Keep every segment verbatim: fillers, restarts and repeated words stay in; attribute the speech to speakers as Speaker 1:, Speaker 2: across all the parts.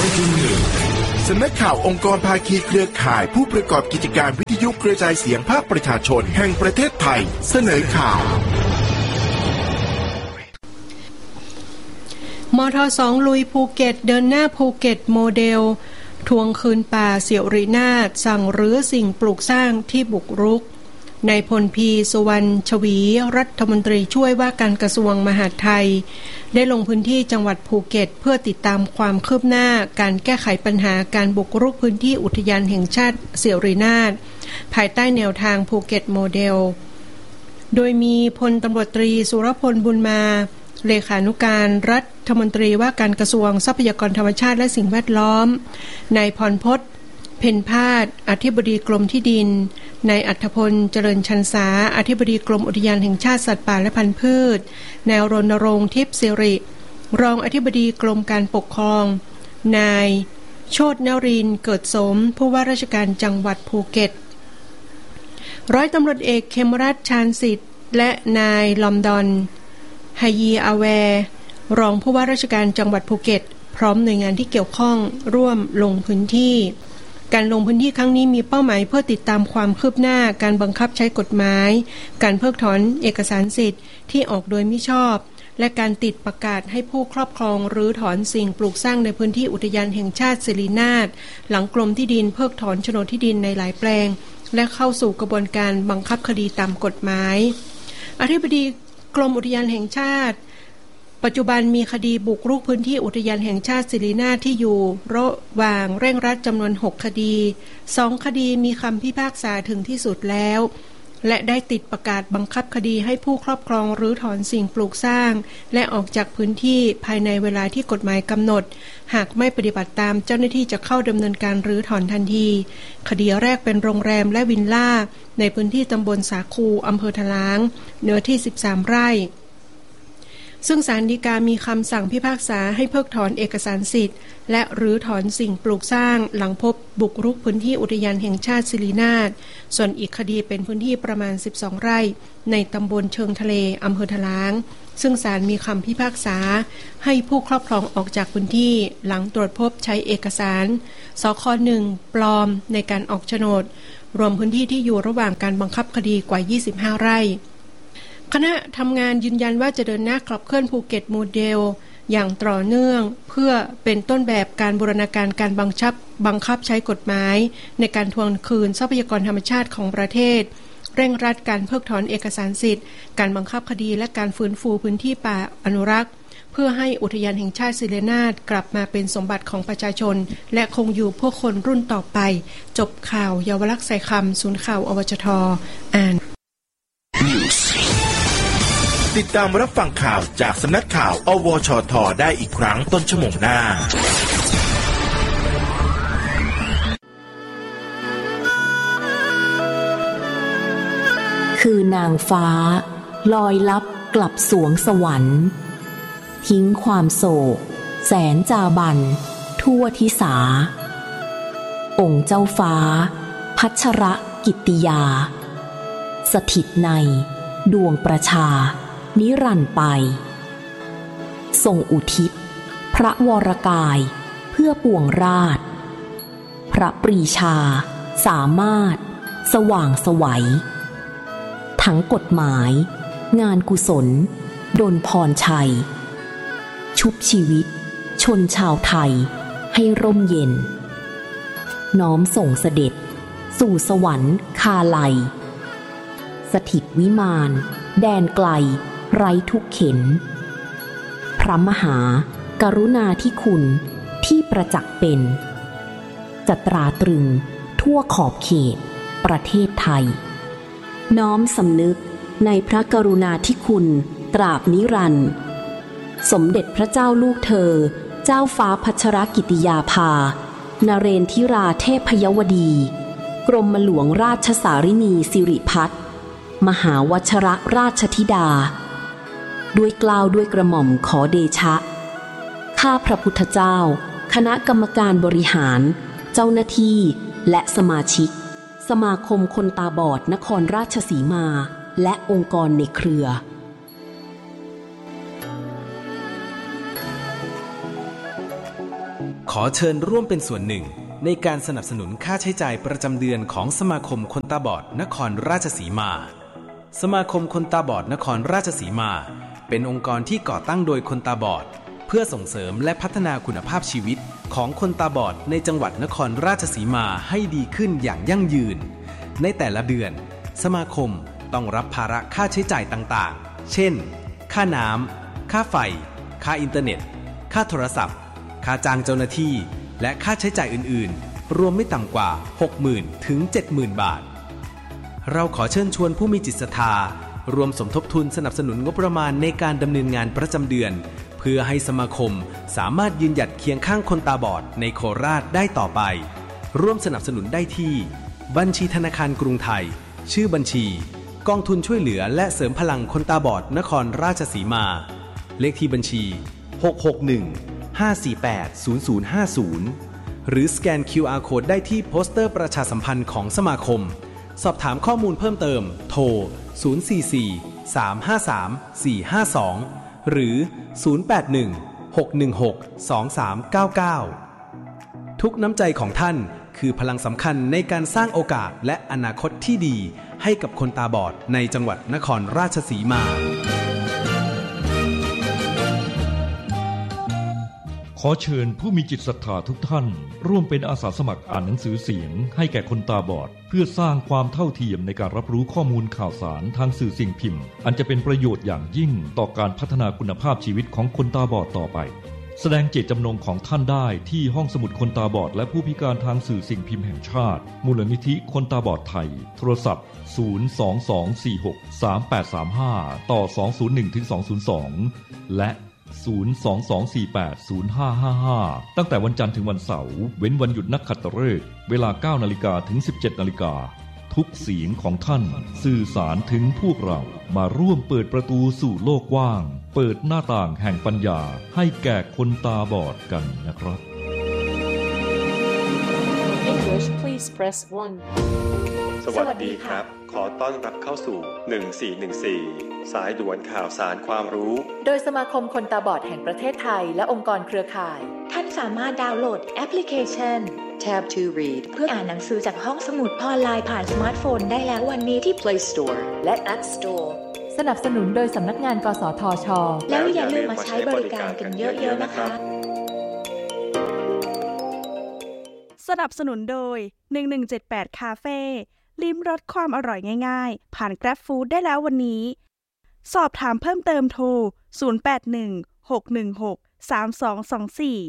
Speaker 1: จุดหนึ่งสำนักข่าวองค์กรภาคีเครือข่ายผู้ประกอบกิจการวิทยุกระจายเสียงภาคประชาชนแห่งประเทศไทยเสนอข่าว
Speaker 2: มท.สอง ลุยภูเก็ตเดินหน้าภูเก็ตโมเดลทวงคืนป่าเสียรินาถสั่งรื้อสิ่งปลูกสร้างที่บุกรุกนายพลพีสุวรรณชวีรัฐมนตรีช่วยว่าการกระทรวงมหาดไทยได้ลงพื้นที่จังหวัดภูเก็ตเพื่อติดตามความคืบหน้าการแก้ไขปัญหาการบุกรุกพื้นที่อุทยานแห่งชาติเสียรินาถภายใต้แนวทางภูเก็ตโมเดลโดยมีพลตำรวจตรีสุรพลบุญมาเลขานุการรัฐมนตรีว่าการกระทรวงทรัพยากรธรรมชาติและสิ่งแวดล้อมนายพรพจน์เพ็ญพาสอธิบดีกรมที่ดินนายอัธพลเจริญชันษาอธิบดีกรมอุทยานแห่งชาติสัตว์ป่าและพันธุ์พืชนายรณรงค์ทิพย์สิริรองอธิบดีกรมการปกครองนายโชตินรินทร์เกิดสมผู้ว่าราชการจังหวัดภูเก็ตร้อยตำรวจเอกเขมรัตน์ชาญสิทธิ์และนายลอมดอนไฮยีอาแวร์รองผู้ว่าราชการจังหวัดภูเก็ตพร้อมหน่วยงานที่เกี่ยวข้องร่วมลงพื้นที่การลงพื้นที่ครั้งนี้มีเป้าหมายเพื่อติดตามความคืบหน้าการบังคับใช้กฎหมายการเพิกถอนเอกสารสิทธิ์ที่ออกโดยมิชอบและการติดประกาศให้ผู้ครอบครองหรือถอนสิ่งปลูกสร้างในพื้นที่อุทยานแห่งชาติสิรินาถหลังกรมที่ดินเพิกถอนโฉนดที่ดินในหลายแปลงและเข้าสู่กระบวนการบังคับคดีตามกฎหมายอธิบดีกรมอุทยานแห่งชาติปัจจุบันมีคดีบุกรุกพื้นที่อุทยานแห่งชาติสิรินาถที่อยู่ระหว่างเร่งรัดจำนวนหกคดีสองคดีมีคำพิพากษาถึงที่สุดแล้วและได้ติดประกาศบังคับคดีให้ผู้ครอบครองหรือถอนสิ่งปลูกสร้างและออกจากพื้นที่ภายในเวลาที่กฎหมายกำหนดหากไม่ปฏิบัติตามเจ้าหน้าที่จะเข้าดำเนินการรื้อถอนทันทีคดีแรกเป็นโรงแรมและวิลล่าในพื้นที่ตำบลสาคูอำเภอถลางเนื้อที่สิบสามไร่ซึ่งศาลฎีกามีคำสั่งพิพากษาให้เพิกถอนเอกสารสิทธิ์และรื้อถอนสิ่งปลูกสร้างหลังพบบุกรุกพื้นที่อุทยานแห่งชาติสิรินาถส่วนอีกคดีเป็นพื้นที่ประมาณสิบสองไร่ในตำบลเชิงทะเลอำเภอถลางซึ่งศาลมีคำพิพากษาให้ผู้ครอบครองออกจากพื้นที่หลังตรวจพบใช้เอกสารสค.หนึ่งปลอมในการออกโฉนดรวมพื้นที่ที่อยู่ระหว่างการบังคับคดีกว่ายี่สิบห้าไร่คณะทำงานยืนยันว่าจะเดินหน้าขับเคลื่อนภูเก็ตโมเดลอย่างต่อเนื่องเพื่อเป็นต้นแบบการบูรณาการการบังคับบังคับใช้กฎหมายในการทวงคืนทรัพยากรธรรมชาติของประเทศเร่งรัดการเพิกถอนเอกสารสิทธิ์การบังคับคดีและการฟื้นฟูพื้นที่ป่าอนุรักษ์เพื่อให้อุทยานแห่งชาติสิรินาถกลับมาเป็นสมบัติของประชาชนและคงอยู่เพื่อคนรุ่นต่อไปจบข่าวเยาวลักษณ์ใส่คำศูนย์ข่าวอวจท.อ่าน
Speaker 1: ติดตามรับฟังข่าวจากสำนักข่าวอวชท.ได้อีกครั้งต้นชั่วโมงหน้า
Speaker 3: คือนางฟ้าลอยลับกลับสวงสวรรค์ทิ้งความโศกแสนจาบันทั่วทิสาองค์เจ้าฟ้าพัชรกิตติยาสถิตในดวงประชานิรันดร์ไปทรงอุทิศพระวรกายเพื่อปวงราชพระปรีชาสามารถสว่างไสวทั้งกฎหมายงานกุศลดลพรชัยชุบชีวิตชนชาวไทยให้ร่มเย็นน้อมส่งเสด็จสู่สวรรค์คาไลสถิตวิมานแดนไกลไร้ทุกเข็นพระมหากรุณาธิคุณที่ประจักษ์เป็นจะตราตรึงทั่วขอบเขตประเทศไทยน้อมสำนึกในพระกรุณาธิคุณตราบนิรันดร์สมเด็จพระเจ้าลูกเธอเจ้าฟ้าพัชรกิติยาภานเรนทิราเทพยวดีกรมหลวงราชสารินีสิริพัฒน์มหาวชรราชธิดาด้วยเกล้าด้วยกระหม่อมขอเดชะข้าพระพุทธเจ้าคณะกรรมการบริหารเจ้าหน้าที่และสมาชิกสมาคมคนตาบอดนครราชสีมาและองค์กรในเครือ
Speaker 4: ขอเชิญร่วมเป็นส่วนหนึ่งในการสนับสนุนค่าใช้จ่ายประจำเดือนของสมาคมคนตาบอดนครราชสีมาสมาคมคนตาบอดนครราชสีมาเป็นองค์กรที่ก่อตั้งโดยคนตาบอดเพื่อส่งเสริมและพัฒนาคุณภาพชีวิตของคนตาบอดในจังหวัดนครราชสีมาให้ดีขึ้นอย่างยั่งยืนในแต่ละเดือนสมาคมต้องรับภาระค่าใช้จ่ายต่างๆเช่นค่าน้ำค่าไฟค่าอินเทอร์เน็ตค่าโทรศัพท์ค่าจ้างเจ้าหน้าที่และค่าใช้จ่ายอื่นๆรวมไม่ต่ำกว่า หกหมื่น ถึง เจ็ดหมื่น บาทเราขอเชิญชวนผู้มีจิตศรัทธารวมสมทบทุนสนับสนุนงบประมาณในการดำเนินงานประจำเดือนเพื่อให้สมาคมสามารถยืนหยัดเคียงข้างคนตาบอดในโคราชได้ต่อไปร่วมสนับสนุนได้ที่บัญชีธนาคารกรุงไทยชื่อบัญชีกองทุนช่วยเหลือและเสริมพลังคนตาบอดนครราชสีมาเลขที่บัญชีหก หก หนึ่ง ห้า สี่ แปด ศูนย์ ศูนย์ ห้า ศูนย์หรือสแกน คิว อาร์ Code ได้ที่โปสเตอร์ประชาสัมพันธ์ของสมาคมสอบถามข้อมูลเพิ่มเติมโทรศูนย์ สี่ สี่ สาม ห้า สาม สี่ ห้า สองหรือศูนย์ แปด หนึ่ง หก หนึ่ง หก สอง สาม เก้า เก้าทุกน้ำใจของท่านคือพลังสำคัญในการสร้างโอกาสและอนาคตที่ดีให้กับคนตาบอดในจังหวัดนครราชสีมา
Speaker 5: ขอเชิญผู้มีจิตศรัทธาทุกท่านร่วมเป็นอาสาสมัครอ่านหนังสือเสียงให้แก่คนตาบอดเพื่อสร้างความเท่าเทียมในการรับรู้ข้อมูลข่าวสารทางสื่อสิ่งพิมพ์อันจะเป็นประโยชน์อย่างยิ่งต่อการพัฒนาคุณภาพชีวิตของคนตาบอดต่อไปแสดงเจตจำนงของท่านได้ที่ห้องสมุดคนตาบอดและผู้พิการทางสื่อสิ่งพิมพ์แห่งชาติมูลนิธิคนตาบอดไทยโทรศัพท์ศูนย์ สอง สอง สี่ หก สาม แปด สาม ห้าต่อสอง ศูนย์ หนึ่ง ถึง สอง ศูนย์ สองและศูนย์ สอง สอง สี่ แปด ศูนย์ ห้า ห้า ห้าตั้งแต่วันจันทร์ถึงวันเสาร์เว้นวันหยุดนักขัตฤกษ์เวลา เก้า นาฬิกาถึง สิบเจ็ด นาฬิกาทุกเสียงของท่านสื่อสารถึงพวกเรามาร่วมเปิดประตูสู่โลกกว้างเปิดหน้าต่างแห่งปัญญาให้แก่คนตาบอดกันนะครับ
Speaker 6: English please press one
Speaker 7: สวัสดีครับขอต้อนรับเข้าสู่หนึ่งสี่หนึ่งสี่สายด่วนข่าวสารความรู้
Speaker 6: โดยสมาคมคนตาบอดแห่งประเทศไทยและองค์กรเครือข่ายท่านสามารถดาวน์โหลดแอปพลิเคชัน Tab to Read เพื่ออ่านหนังสือจากห้องสมุดออนไลน์ผ่านสมาร์ทโฟนได้แล้ววันนี้ที่ Play Store และ App Store สนับสนุนโดยสำนักงานกสทช.แล้วอย่าลืมมาใช้บริการกันเยอะๆนะคะ
Speaker 8: สนับสนุนโดยหนึ่งหนึ่งเจ็ดแปดคาเฟ่ลิ้มรสความอร่อยง่ายๆผ่าน Grab Food ได้แล้ววันนี้สอบถามเพิ่มเติมโทรศูนย์ แปด หนึ่ง หก หนึ่ง หก สาม สอง สอง สี่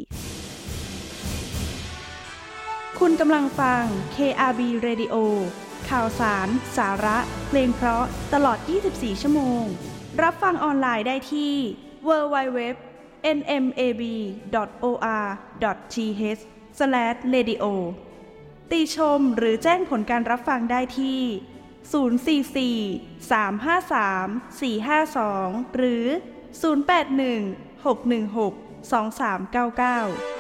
Speaker 8: คุณกำลังฟัง เค อาร์ บี Radio ข่าวสารสาระเพลงเพราะตลอดยี่สิบสี่ชั่วโมงรับฟังออนไลน์ได้ที่ ดับเบิลยู ดับเบิลยู ดับเบิลยู ดอท เอ็น เอ็ม เอ บี ดอท โอ อาร์ ดอท ที เอช สแลช เรดิโอ ติชมหรือแจ้งผลการรับฟังได้ที่ศูนย์ สี่ สี่ สาม ห้า สาม สี่ ห้า สองหรือศูนย์ แปด หนึ่ง หก หนึ่ง หก สอง สาม เก้า เก้า